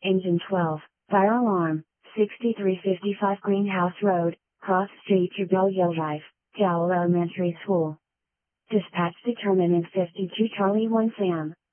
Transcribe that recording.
Engine 12, fire alarm, 6355 Greenhouse Road, Cross Street to Belleville Drive, Jowl Elementary School. Dispatch determinant 52 Charlie 1 Sam.